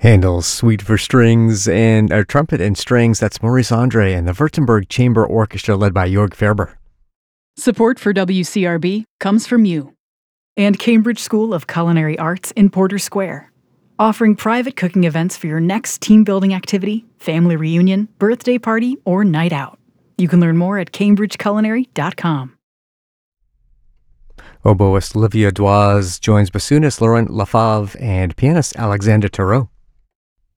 Handel's Suite for Strings and Trumpet and Strings. That's Maurice Andre and the Württemberg Chamber Orchestra led by Jörg Ferber. Support for WCRB comes from you and Cambridge School of Culinary Arts in Porter Square, offering private cooking events for your next team-building activity, family reunion, birthday party, or night out. You can learn more at cambridgeculinary.com. Oboist Olivia Doise joins bassoonist Laurent Lafave and pianist Alexander Tarot.